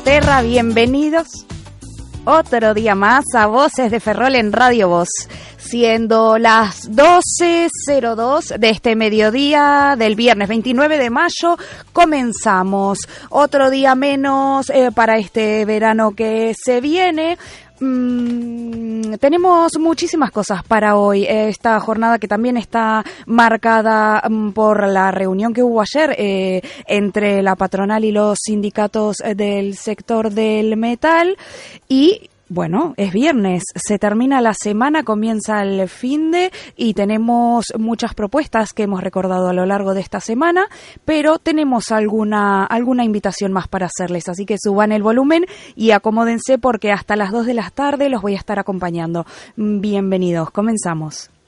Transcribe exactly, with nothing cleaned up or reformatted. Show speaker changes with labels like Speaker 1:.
Speaker 1: Terra, bienvenidos otro día más a Voces de Ferrol en Radio Voz, siendo las doce cero dos de este mediodía del viernes veintinueve de mayo, comenzamos otro día menos eh, para este verano que se viene. Mm, tenemos muchísimas cosas para hoy, esta jornada que también está marcada mm, por la reunión que hubo ayer eh, entre la patronal y los sindicatos del sector del metal. Y bueno, es viernes, se termina la semana, comienza el finde y tenemos muchas propuestas que hemos recordado a lo largo de esta semana, pero tenemos alguna alguna invitación más para hacerles, así que suban el volumen y acomódense porque hasta las dos de la tarde los voy a estar acompañando. Bienvenidos, comenzamos.